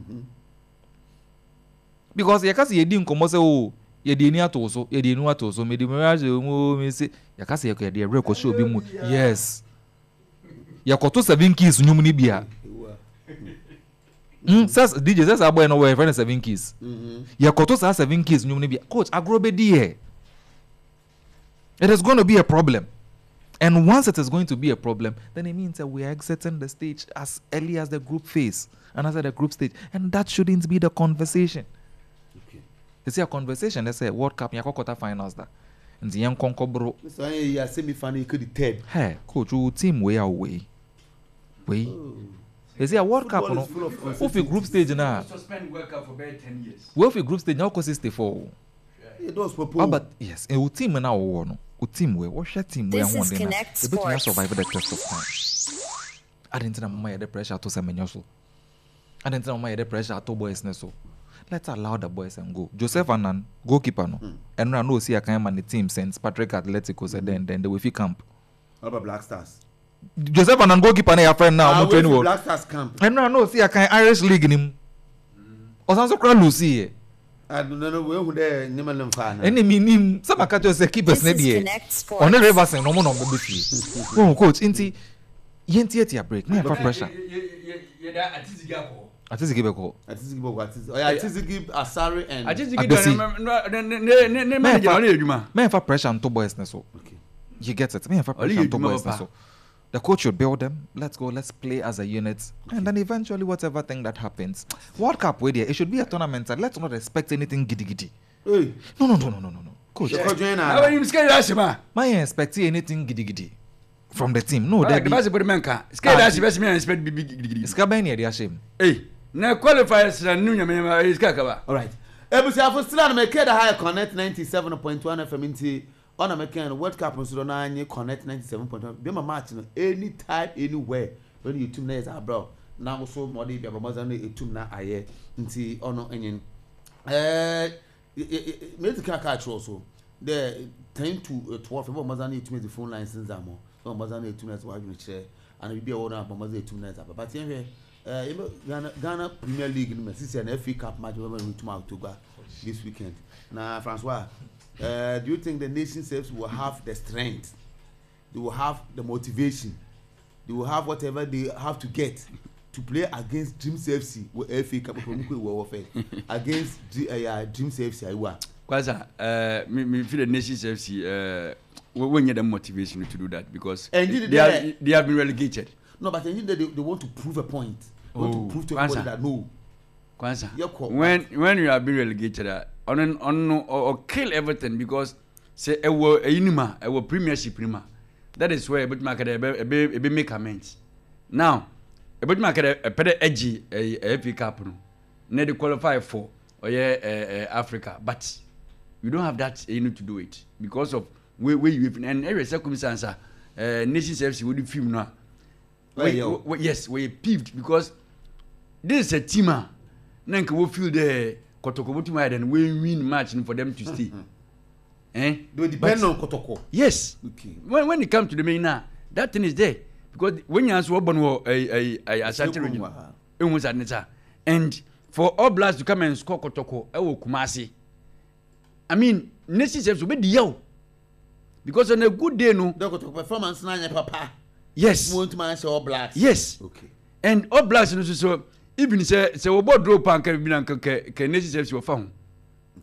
Because you can see you didn't come say oh you didn't have to so you didn't want to so me the mirage me say you can see you the record show be mu yes you got to 7 keys nyum ni bia says DJ says aboy no we friend 7 keys you got to 7 keys nyum ni bia coach agrobedi here it is going to be a problem. And once it is going to be a problem, then it means that we are exiting the stage as early as the group phase and as the group stage. And that shouldn't be the conversation. Okay. You see, a conversation, let's say World Cup, quarter finals that. And the young Conco bro. So you semi-final, you could be third. Hey, coach, you team way away. Wait. You see, a World Cup, no? If a group stage now. Suspend World Cup for about 10 years. Well, if a group stage now, because it's 64. It was proposed. Oh, but yes, a team now, no. Team we what's your team we This is Connect Sports. Survive the test of time. I didn't know my the pressure to Semenyoso. I didn't know my the pressure to boys neso. Let's allow the boys and go. Joseph Anan, goalkeeper no. And I know see I can't man the team since Patrick Atletico said then they will fit camp. How about Black Stars? Joseph Anan goalkeeper na your friend now. Black Stars camp. And I know see I can't Irish League in him. Or some so crowd Lucy. I don't know where would they name them fan. Any meaning some catch say keepers This na is die. Connect Sports. On the rivers no more number be free. Oh coach inti yenti break. Me for pressure. Yeah, Atizigi Atizigi be call. Atizigi Asari and Atizigi Me for pressure on two boys na so. Okay. You get it. Me for pressure on two boys na so. The coach should build them. Let's go. Let's play as a unit. Okay. And then eventually, whatever thing that happens, World Cup, where there, it should be a tournament. And let's not expect anything giddy. Hey. No. Coach, How are you scared Ashima? I ain't expecting anything giddy from the team. No, That that the best menka. Scared Ashima expect big. it's Cabani, they are shame. Hey, now qualifiers and Nunya is Kakaba. All right. Ebusi for still make the higher connect 97.1 FM into on a mechanic World Cup on Sudan connect 97.1. Be my match any time anywhere when you 2 days abroad. Now also more be Amazon a 2 na aye into ono enyin. Medical catch also. The 10 to 12 for Amazon to the phone lines in Zamo. So Amazon 2 nights while you share and we be owner of Amazon 2 nights. But here Ghana Premier League in the and FA Cup match we to October this weekend. Now Francois, do you think the nation selves will have the strength? They will have the motivation. They will have whatever they have to get to play against Dreams FC with FA Cup against Dreams FC. Kwaza, me feel the nation FC we need the motivation to do that because they have been relegated. No, but they want to prove a point. They want to prove to everybody that no. Kwanza, when you are being relegated, or kill everything because say a inima, a premiership prima. That is where a bit make amends. Now, a bit market a better edgy a FA Cup, need to qualify for Africa, but you don't have that you need to do it because of where you live and every circumstance. Nations FC would film now. Yes, we're peeved because this is a teamer. Nanka will feel the Kotoko and we win match for them to stay. They depend on Kotoko. Yes. Okay. When it comes to the main now, that thing is there. Because when you answer a certain region, and for all blast to come and score Kotoko, Kumasi. I mean, Nations will be the yo. Because on a good day, no. The performance, papa. Yes. Want man say all blacks. Yes. Okay. And all blacks so even say we both draw pan can Nations FC were found.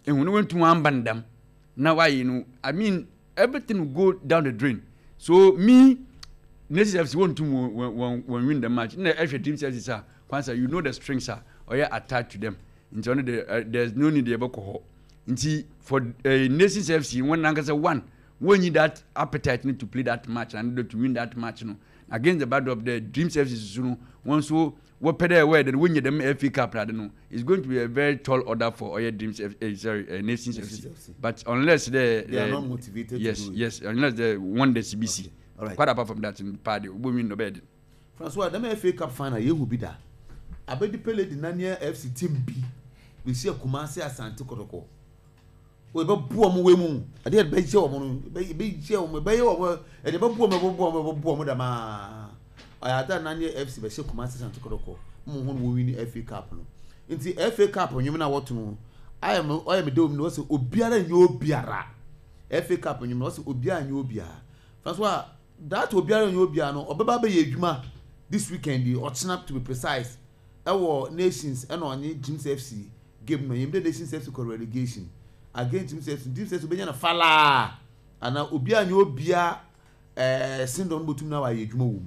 ehun no wentu wan bandam na why you know I mean everything will go down the drain. So me Nations FC want to win the match. In the actual Dreams FC sir, once you know the strings are or you attached to them. In only there's no need to alcohol. For Nations FC one answer one when you that appetite need to play that match and to win that match against the battle of the Dreams FC once so what better way than win the FA Cup it's going to be a very tall order for all Dreams Nations FC. But unless they are not motivated yes unless they won the CBC. Okay. All right. Quite apart from that in party we win no bed. Francois the FA Cup final you will be there. Abedi Pele the Nania FC team B we see a Kumasi Asante Kotoko. We be bu omo we mu ade be je omo no be je omo be ye omo e de be bu omo da ma ayata Nania FC be se Kumasi Asante Kotoko mo ho no win FA Cup no nti FA Cup nyum na woto no I am do no se obiara nyi obiara FA Cup nyum no se obiara nyi obiara Francois that obiara nyi obiara no obeba be ye adwuma this weekend the Ochnap to be precise our Nations and on Dreams FC game no yimde Nations FC co relegation against Dreams FC be na fala ana obiara nyi obia syndrome botum na wa ye adwuma wo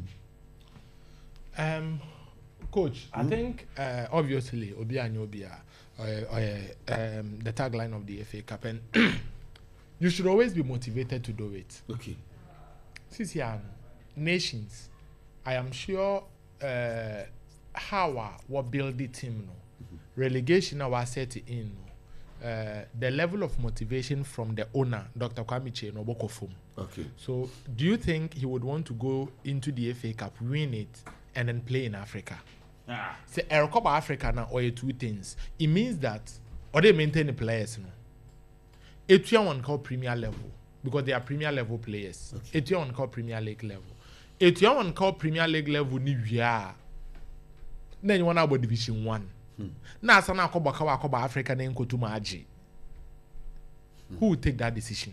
Coach, I think obviously obiara nyi obia the tagline of the FA Cup and you should always be motivated to do it. Okay. Since Nations, I am sure how we build the team, relegation was set in. The level of motivation from the owner, Dr. Kwame no Bokofum. Okay. So, do you think he would want to go into the FA Cup, win it, and then play in Africa? Say, Cup Africa now, or two things. It means that, or they maintain the players, no. It's one called Premier level because they are Premier level players. Okay. It's one called Premier League level. It's one called Premier League level ni wia. Then you want about Division 1. Now sana ko baka Africa na nkotu ma agi. Who will take that decision?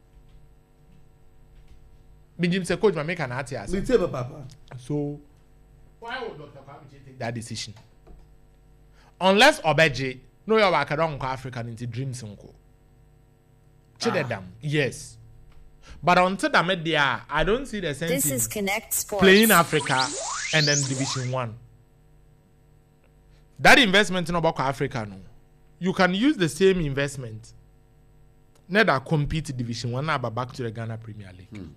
Bijim say coach ma make an ati Me tell papa. So why would Dr. Kwame take that decision? Unless Obeje no you waka don ko Africa into Dreams nko. Chidedam, yes. But until that media, I don't see the sense This is Connect Sports. Playing Africa and then Division 1. That investment in Obako Africa, no. You can use the same investment. Neither compete Division 1, but back to the Ghana Premier League.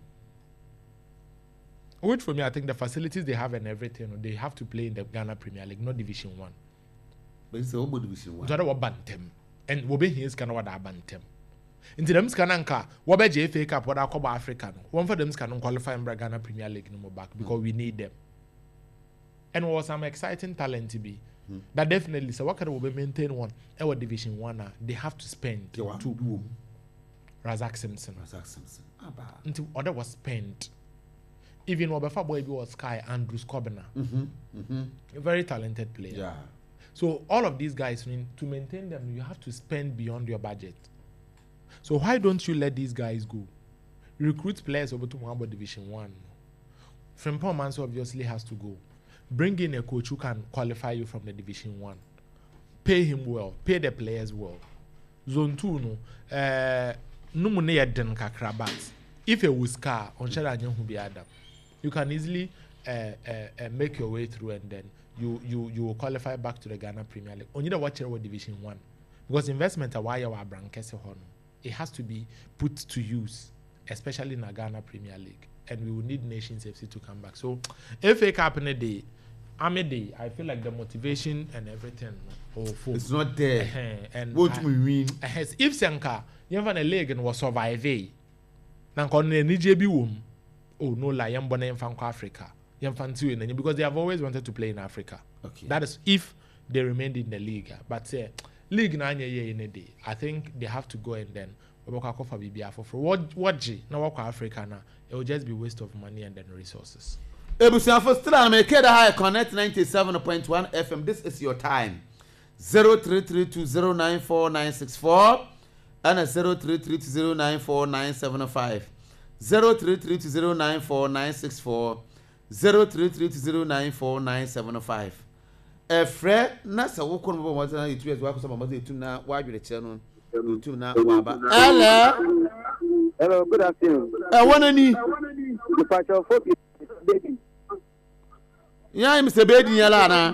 Which for me, I think the facilities they have and everything, they have to play in the Ghana Premier League, not Division 1. But it's all Division 1. So that was Bantam. And Wobe here is kind of what I Bantam. Into them scananka, Wabe FA Cup, what I call Africa. One for them can qualify in Ghana Premier League no more back because we need them. And what was some exciting talent to be. That definitely so what can we maintain one? Our Division 1 they have to spend two. Razak Simpson. Until other was spent. Even Wabefa Boy was Sky Andrew Scobner. A very talented player. Yeah. So all of these guys, to maintain them, you have to spend beyond your budget. So why don't you let these guys go? Recruit players over to Mwamba Division 1. Frimpong Manso obviously has to go. Bring in a coach who can qualify you from the Division 1. Pay him well. Pay the players well. Zone 2, no. Numune yeden kakra, but if it was car, on Adam, you can easily make your way through and then you will qualify back to the Ghana Premier League. Only the watcher with Division 1. Because investment are why you are brankese hono. It has to be put to use, especially in the Ghana Premier League. And we will need Nations FC to come back. So, FA Cup in a day, I feel like the motivation and everything. It's not there. And what we win? If Sanka, you have a leg and was survive. Nanko NJB womb. Oh no, la yambona yamfanko Africa. Yamfantu in because they have always wanted to play in Africa. Okay. That is if they remained in the league. But league na in a day. I think they have to go and then what Africa now, it will just be waste of money and then resources. Connect 97.1 FM. This is your time. 0332094964 and 0332094975. 0332094964 0332094975. Efre na sa wokon bo mo tana 2 years wa ko so mo etum na wa dwere che no YouTube na waba. Hello, good afternoon. Wanani? The Pacho Fopi baby. Yeah, Mr. Bedi yala na.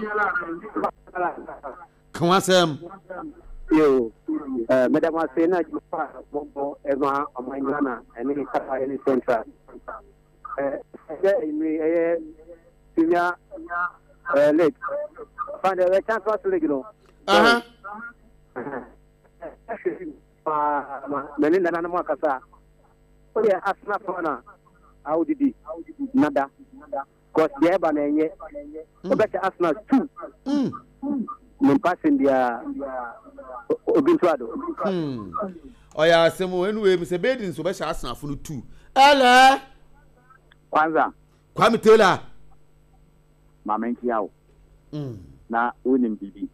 Kwasem. Yo, Madam Asena Jupa, Bobo, Emma, Amangana, and any Kata, any central. Senior lake. Find a chance to Legno. Melinda Namakasa. Oh, yeah, Asna Fana. How did he? Nada. Because the Ebananye. Oh, better Asna 2. No passing the Obintuado. Oh, yeah, some anyway, Mr. Bedin, so better Asna for 2. Ella Kwanza. Kwame Taylor. Mamenki yao. Na unim bibi.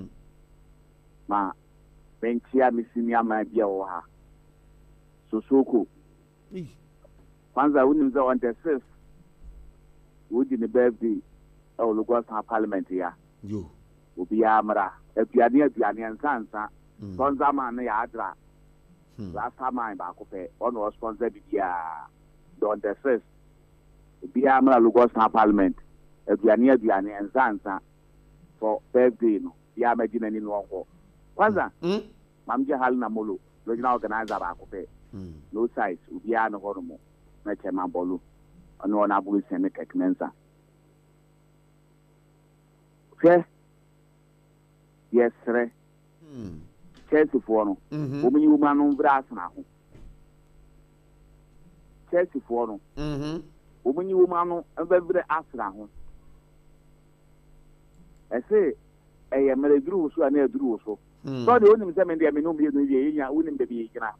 Ma benchia misini ama bia wo ha. Sosoko. Kwanza unim za on the 5th. Wudi ni birthday. O Lagos Parliament ya. Yo. Obi amra. Aduane ansansa. Sponsor man ya adra. Last time I ba ko pe. Ono sponsor bia. On the 5th. Obi amra Lagos Parliament. Aduane ansansa. For birthday no. Ya magina ni no ho. Kwanza. Mamje hal na molo. Regional organizer ba ko pe. No size. Obi a no ho mo. Na chema bolu. Ono na bu sene keknensa. Fe. Yes, sir. Chelsea for no. Omi uma no bras na ho. Chelsea for no. Omi uma no embebre asra ho. Ese eye mere duru so na duru so. So de onim se me de me no bi no ye nya onim de bi gina.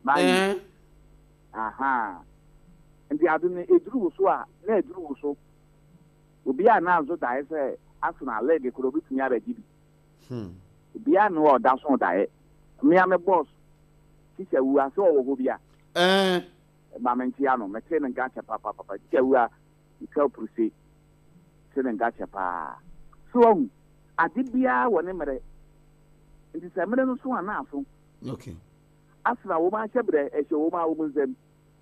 Aha. Ndi adu ne eduru so a na eduru so. Obi a na azo da ese Arsenal leg ko obi tumi abaji bi. Bia no o da so da e. Me am boss. Ti se wu aso o ho bia. Ma menti ano me te ne gacha papa. Ti se wu a ka pruse. Ti ne gacha pa. So adi bia woni mere. Ndi se mere no so ana aso. Okay. Arsenal wo ma chebre e se wo ma wo mzem.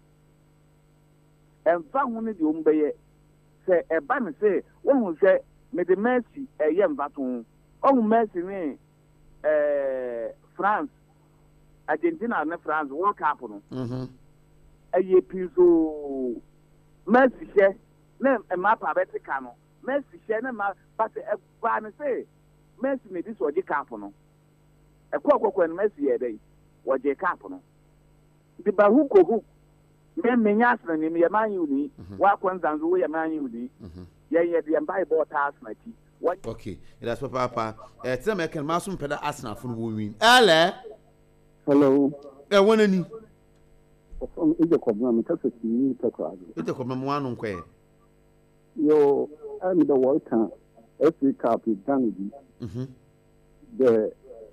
Emfa hu ne di o mbeye. Se e ba ne se wo hu se me de Messi e ye mva ton. O Messi ni France, Argentina and France World Cup no. Aye piso Messi she na e mapa betika no. Messi she na ma but e ba ne say Messi me this oje cup no. E kwakwa Messi ye dey oje cup no. Di ba hu me menya asna ni me man yu ni wa kwanzanzo we man yu ni. Ye de Bible ta asna ti. Okay, that's papa. Tell me can masum peda Arsenal for win. Hello. Wanani? Ije kobna me kasa ni takwa. Ije kobna mo anu nkwe. Yo, I'm the World FA Cup Danidi. The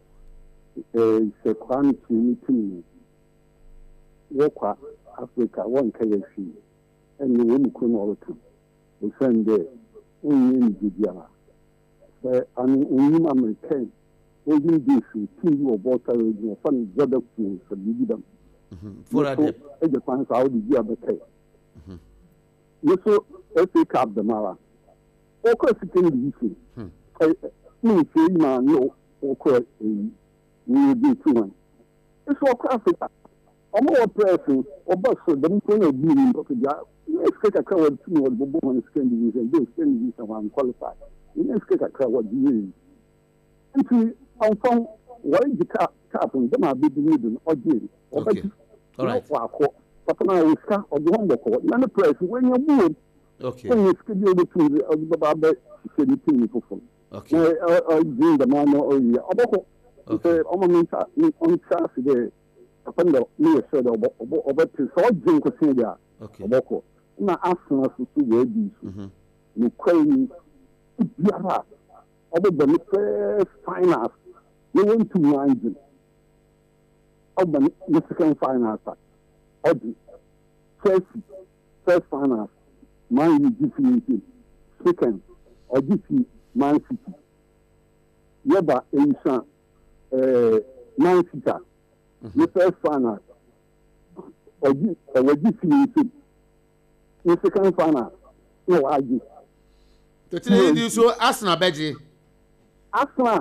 second team Wokwa Africa one KFC. And you win kun all the time. We send there. Only Gidiala. And only American, only this team of water region, fun Jada Fools, and you them. For a day, the fans out the year the you so FA Cup the Mara. Of course, it can be easy. No, man, no, of course, we will be 2-1. It's all Africa. I'm more pressing, or bus for them to be but let's get a cover to the Bobo Skin Division, those Skin Division one qualified. Let's get a cover you. And to our phone, why the cap and them are big needing or doing. Okay. All right. But now we start on the homework. None of press when you're moved. Okay. When you schedule the two of the Baba, the team for fun. Okay. Doing the man or Oboko. Okay. On Saturday. Upon the near side of to so drink Australia. Okay. Oboko. Now asking us to see where these. You claim Biara. Over the first finance. You went to mind. Over the second finance. Oddly. First finance. Man you second. Or GP Man City. Yeba Insha Man City. The first final, Oji Fini, the second final, no Aji. The thing is, so Arsenal Beji. Arsenal,